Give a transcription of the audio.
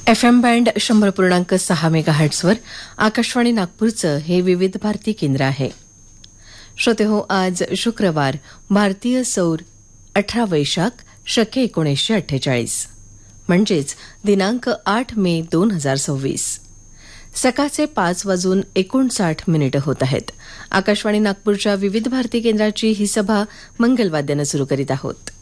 FM band 100.6 मेगाहर्ट्झवर Akashvani नागपूरचं हे विविध भारती केंद्र आहे. श्रोते हो, आज शुक्रवार, भारतीय सौर 18 वैशाख शके 1948 म्हणजेच दिनांक 8 मे 2026. सकाळचे 5:59 होत आहेत. आकाशवाणी नागपूरच्या विविध भारती केंद्राची ही सभा मंगलवाद्यानं सुरू करीत आहोत.